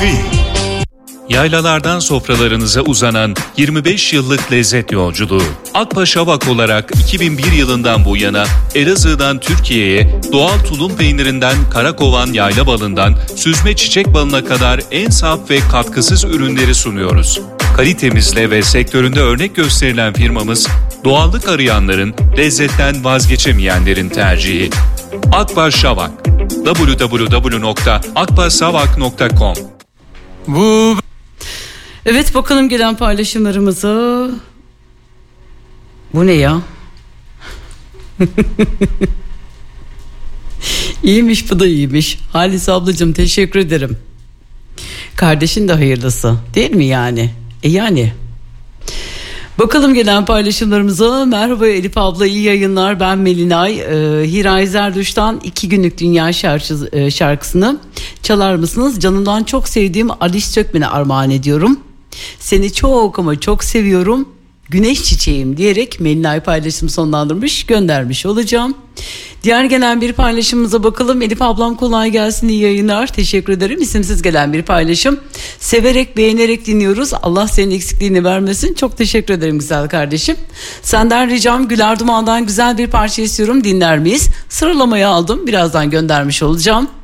Yaylalardan sofralarınıza uzanan 25 yıllık lezzet yolculuğu. Akbaş Avak olarak 2001 yılından bu yana Elazığ'dan Türkiye'ye doğal tulum peynirinden karakovan yayla balından süzme çiçek balına kadar en saf ve katkısız ürünleri sunuyoruz. Kalitemizle ve sektöründe örnek gösterilen firmamız, doğallık arayanların, lezzetten vazgeçemeyenlerin tercihi. Akbaş Avak. www.akbaşavak.com. Evet, bakalım gelen paylaşımlarımıza. Bu ne ya? İyiymiş, bu da iyiymiş. Halis ablacığım, teşekkür ederim. Kardeşin de hayırlısı değil mi yani? Yani. Bakalım gelen paylaşımlarımıza. Merhaba Elif abla, iyi yayınlar. Ben Melinay. Hiray Zerdüş'ten 2 günlük dünya şarkısını çalar mısınız? Canımdan çok sevdiğim Alice Sökmen'e armağan ediyorum. Seni çok ama çok seviyorum. Güneş çiçeğim diyerek Melinay paylaşım sonlandırmış, göndermiş olacağım. Diğer gelen bir paylaşımımıza bakalım. Elif ablam kolay gelsin, iyi yayınlar. Teşekkür ederim. İsimsiz gelen bir paylaşım. Severek, beğenerek dinliyoruz. Allah senin eksikliğini vermesin. Çok teşekkür ederim güzel kardeşim. Senden ricam Güler Duman'dan güzel bir parça istiyorum. Dinler miyiz? Sıralamaya aldım. Birazdan göndermiş olacağım.